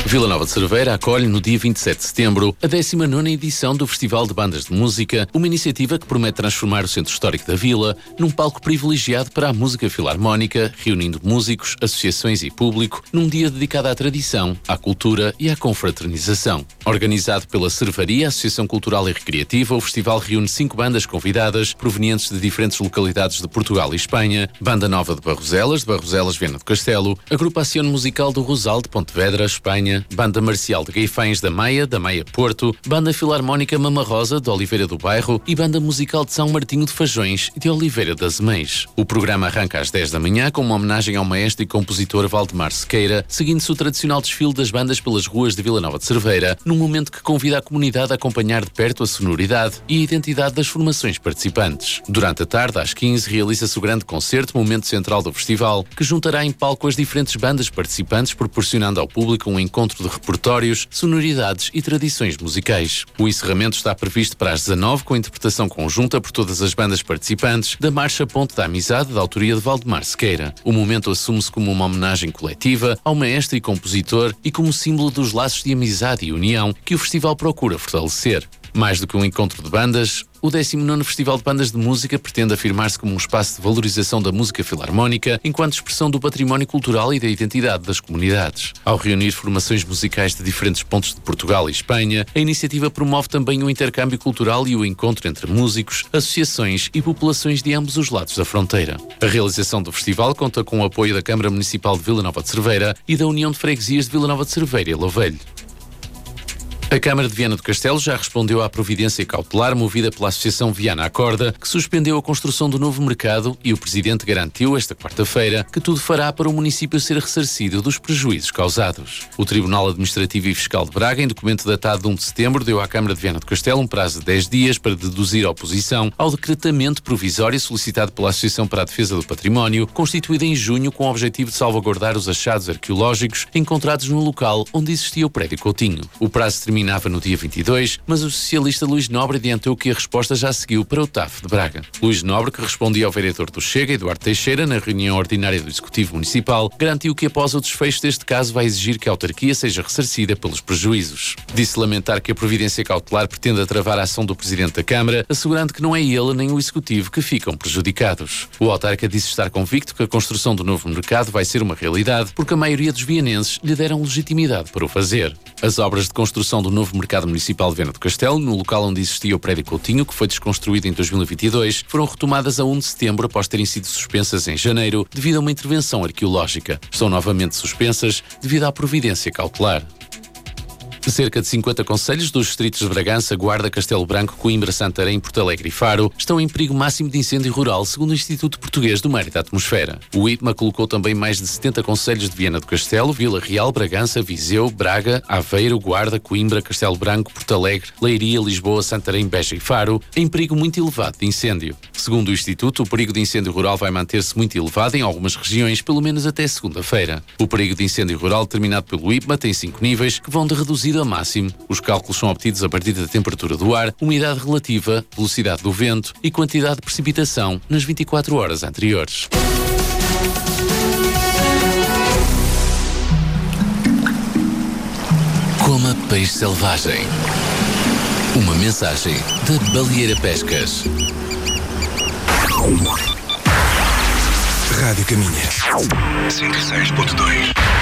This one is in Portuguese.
Vila Nova de Cerveira acolhe no dia 27 de setembro a 19ª edição do Festival de Bandas de Música, uma iniciativa que promete transformar o centro histórico da vila num palco privilegiado para a música filarmónica, reunindo músicos, associações e público num dia dedicado à tradição, à cultura e à confraternização. Organizado pela Cervaria, Associação Cultural e Recreativa, o festival reúne 5 bandas convidadas provenientes de diferentes localidades de Portugal e Espanha: Banda Nova de Barroselas, Viana do Castelo, Agrupação Musical do Rosal de Pontevedra, Espanha, Banda Marcial de Guifães da Maia Porto, Banda Filarmónica Mama Rosa de Oliveira do Bairro e Banda Musical de São Martinho de Fajões e de Oliveira das Meias. O programa arranca às 10 da manhã com uma homenagem ao maestro e compositor Valdemar Sequeira, seguindo-se o tradicional desfile das bandas pelas ruas de Vila Nova de Cerveira, num momento que convida a comunidade a acompanhar de perto a sonoridade e a identidade das formações participantes. Durante a tarde, às 15, realiza-se o grande concerto, momento central do festival, que juntará em palco as diferentes bandas participantes, proporcionando ao público um encontro de repertórios, sonoridades e tradições musicais. O encerramento está previsto para as 19, com interpretação conjunta por todas as bandas participantes da Marcha Ponte da Amizade, da autoria de Valdemar Sequeira. O momento assume-se como uma homenagem coletiva ao maestro e compositor e como símbolo dos laços de amizade e união que o festival procura fortalecer. Mais do que um encontro de bandas, o 19º Festival de Bandas de Música pretende afirmar-se como um espaço de valorização da música filarmónica enquanto expressão do património cultural e da identidade das comunidades. Ao reunir formações musicais de diferentes pontos de Portugal e Espanha, a iniciativa promove também o intercâmbio cultural e o encontro entre músicos, associações e populações de ambos os lados da fronteira. A realização do festival conta com o apoio da Câmara Municipal de Vila Nova de Cerveira e da União de Freguesias de Vila Nova de Cerveira e Louvelho. A Câmara de Viana do Castelo já respondeu à providência cautelar movida pela Associação Viana à Corda, que suspendeu a construção do novo mercado, e o Presidente garantiu esta quarta-feira que tudo fará para o município ser ressarcido dos prejuízos causados. O Tribunal Administrativo e Fiscal de Braga, em documento datado de 1 de setembro, deu à Câmara de Viana do Castelo um prazo de 10 dias para deduzir a oposição ao decretamento provisório solicitado pela Associação para a Defesa do Património, constituída em junho com o objetivo de salvaguardar os achados arqueológicos encontrados no local onde existia o prédio Coutinho. O prazo terminava no dia 22, mas o socialista Luís Nobre adiantou que a resposta já seguiu para o TAF de Braga. Luís Nobre, que respondia ao vereador do Chega, Eduardo Teixeira, na reunião ordinária do Executivo Municipal, garantiu que após o desfecho deste caso vai exigir que a autarquia seja ressarcida pelos prejuízos. Disse lamentar que a providência cautelar pretenda travar a ação do Presidente da Câmara, assegurando que não é ele nem o Executivo que ficam prejudicados. O autarca disse estar convicto que a construção do novo mercado vai ser uma realidade, porque a maioria dos vianenses lhe deram legitimidade para o fazer. As obras de construção do novo mercado municipal de Viana do Castelo, no local onde existia o prédio Coutinho, que foi desconstruído em 2022, foram retomadas a 1 de setembro após terem sido suspensas em janeiro devido a uma intervenção arqueológica. Estão novamente suspensas devido à providência cautelar. Cerca de 50 concelhos dos distritos de Bragança, Guarda, Castelo Branco, Coimbra, Santarém, Porto Alegre e Faro estão em perigo máximo de incêndio rural, segundo o Instituto Português do Mar e da Atmosfera. O IPMA colocou também mais de 70 concelhos de Viana do Castelo, Vila Real, Bragança, Viseu, Braga, Aveiro, Guarda, Coimbra, Castelo Branco, Porto Alegre, Leiria, Lisboa, Santarém, Beja e Faro em perigo muito elevado de incêndio. Segundo o Instituto, o perigo de incêndio rural vai manter-se muito elevado em algumas regiões, pelo menos até segunda-feira. O perigo de incêndio rural determinado pelo IPMA tem 5 níveis que vão de reduzido a máximo. Os cálculos são obtidos a partir da temperatura do ar, umidade relativa, velocidade do vento e quantidade de precipitação nas 24 horas anteriores. Coma peixe selvagem. Uma mensagem da Baleeira Pescas. Rádio Caminha 106.2